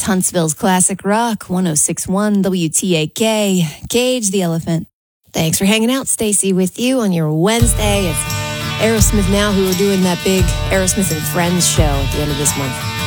Huntsville's Classic Rock, 106.1 WTAK, Cage the Elephant. Thanks for hanging out, Stacy, with you on your Wednesday. It's Aerosmith now, who are doing that big Aerosmith and Friends show at the end of this month.